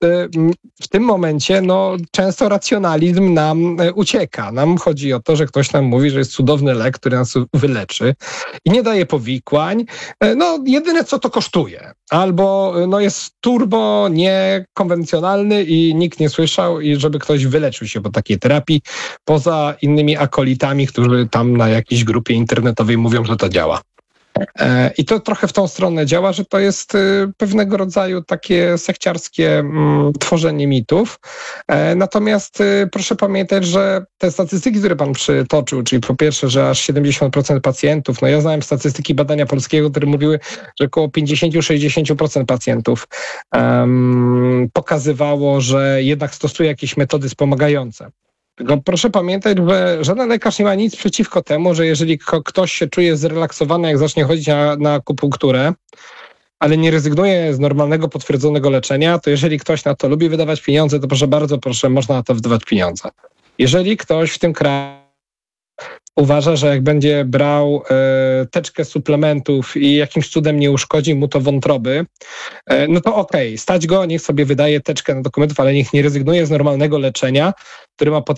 w tym momencie często racjonalizm nam ucieka. Nam chodzi o to, że ktoś nam mówi, że jest cudowny lek, który nas wyleczy i nie daje powikłań. Jedyne co to kosztuje. Albo jest turbo niekonwencjonalny i nikt nie słyszał i żeby ktoś wyleczył się po takiej terapii, poza innymi akolitami, którzy tam na jakiejś grupie internetowej mówią, że to działa. I to trochę w tą stronę działa, że to jest pewnego rodzaju takie sekciarskie tworzenie mitów. Natomiast proszę pamiętać, że te statystyki, które pan przytoczył, czyli po pierwsze, że aż 70% pacjentów, ja znałem statystyki badania polskiego, które mówiły, że około 50-60% pacjentów pokazywało, że jednak stosuje jakieś metody wspomagające. Tylko proszę pamiętać, że żaden lekarz nie ma nic przeciwko temu, że jeżeli ktoś się czuje zrelaksowany, jak zacznie chodzić na akupunkturę, ale nie rezygnuje z normalnego, potwierdzonego leczenia, to jeżeli ktoś na to lubi wydawać pieniądze, to proszę bardzo, można na to wydawać pieniądze. Jeżeli ktoś w tym kraju uważa, że jak będzie brał teczkę suplementów i jakimś cudem nie uszkodzi mu to wątroby, to okej, stać go, niech sobie wydaje teczkę na dokumentów, ale niech nie rezygnuje z normalnego leczenia, które ma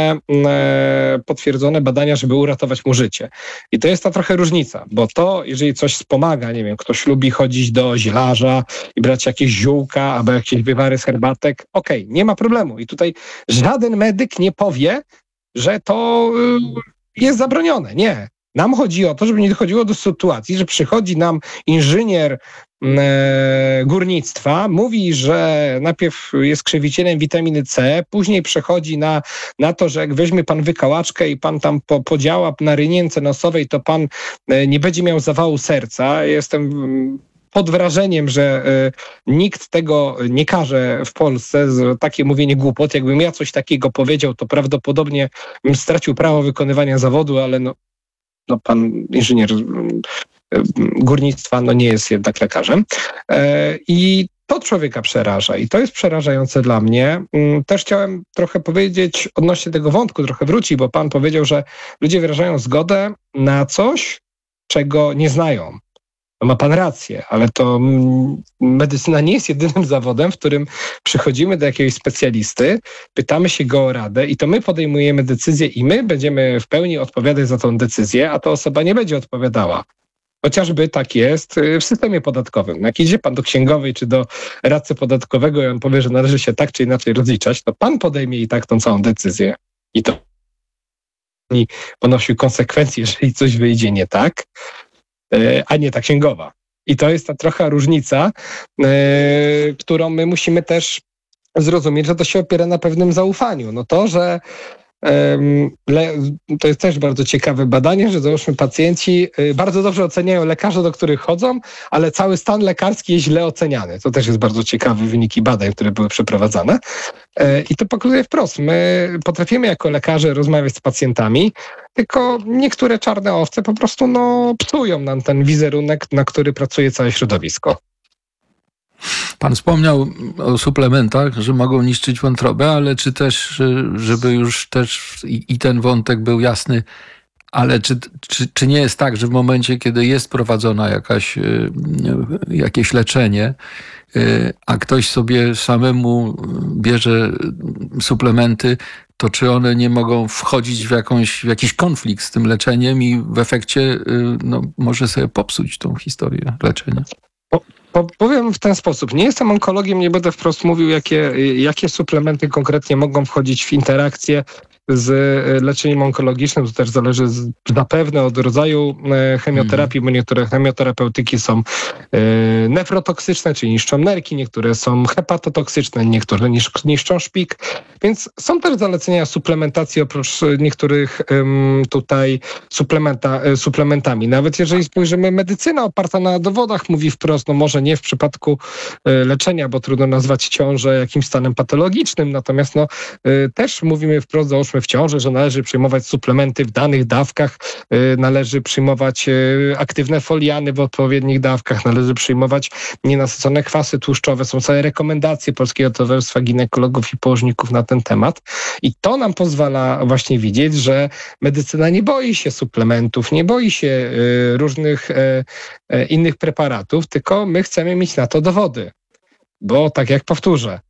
potwierdzone badania, żeby uratować mu życie. I to jest ta trochę różnica, bo to, jeżeli coś wspomaga, nie wiem, ktoś lubi chodzić do zielarza i brać jakieś ziółka albo jakieś wywary z herbatek, okej, nie ma problemu. I tutaj żaden medyk nie powie, że to jest zabronione. Nie. Nam chodzi o to, żeby nie dochodziło do sytuacji, że przychodzi nam inżynier górnictwa, mówi, że najpierw jest krzywicielem witaminy C, później przechodzi na to, że jak weźmie pan wykałaczkę i pan tam podziała na rynience nosowej, to pan nie będzie miał zawału serca. Jestem pod wrażeniem, że nikt tego nie każe w Polsce, za takie mówienie głupot. Jakbym ja coś takiego powiedział, to prawdopodobnie bym stracił prawo wykonywania zawodu, ale pan inżynier górnictwa nie jest jednak lekarzem. I to człowieka przeraża i to jest przerażające dla mnie. Też chciałem trochę powiedzieć odnośnie tego wątku, trochę wrócić, bo pan powiedział, że ludzie wyrażają zgodę na coś, czego nie znają. Ma pan rację, ale to medycyna nie jest jedynym zawodem, w którym przychodzimy do jakiegoś specjalisty, pytamy się go o radę i to my podejmujemy decyzję i my będziemy w pełni odpowiadać za tą decyzję, a ta osoba nie będzie odpowiadała. Chociażby tak jest w systemie podatkowym. Jak idzie pan do księgowej czy do radcy podatkowego i on powie, że należy się tak czy inaczej rozliczać, to pan podejmie i tak tą całą decyzję. I to ponosił konsekwencje, jeżeli coś wyjdzie nie tak, a nie ta księgowa. I to jest ta trochę różnica, którą my musimy też zrozumieć, że to się opiera na pewnym zaufaniu. To, że to jest też bardzo ciekawe badanie, że załóżmy pacjenci bardzo dobrze oceniają lekarza, do których chodzą, ale cały stan lekarski jest źle oceniany. To też jest bardzo ciekawe, wyniki badań, które były przeprowadzane. I to pokazuje wprost. My potrafimy jako lekarze rozmawiać z pacjentami, tylko niektóre czarne owce po prostu psują nam ten wizerunek, na który pracuje całe środowisko. Pan wspomniał o suplementach, że mogą niszczyć wątrobę, ale czy też, żeby już też i ten wątek był jasny, ale czy nie jest tak, że w momencie, kiedy jest prowadzona jakieś leczenie, a ktoś sobie samemu bierze suplementy, to czy one nie mogą wchodzić w jakiś konflikt z tym leczeniem i w efekcie może sobie popsuć tą historię leczenia? Powiem w ten sposób. Nie jestem onkologiem, nie będę wprost mówił, jakie suplementy konkretnie mogą wchodzić w interakcję z leczeniem onkologicznym. To też zależy zapewne od rodzaju chemioterapii, bo niektóre chemioterapeutyki są nefrotoksyczne, czyli niszczą nerki, niektóre są hepatotoksyczne, niektóre niszczą szpik. Więc są też zalecenia suplementacji oprócz niektórych tutaj suplementami. Nawet jeżeli spojrzymy, medycyna oparta na dowodach mówi wprost, może nie w przypadku leczenia, bo trudno nazwać ciążę jakimś stanem patologicznym, natomiast też mówimy wprost, załóżmy w ciąży, że należy przyjmować suplementy w danych dawkach, należy przyjmować aktywne foliany w odpowiednich dawkach, należy przyjmować nienasycone kwasy tłuszczowe. Są całe rekomendacje Polskiego Towarzystwa Ginekologów i Położników na ten temat i to nam pozwala właśnie widzieć, że medycyna nie boi się suplementów, nie boi się różnych innych preparatów, tylko my chcemy mieć na to dowody. Bo tak jak powtórzę,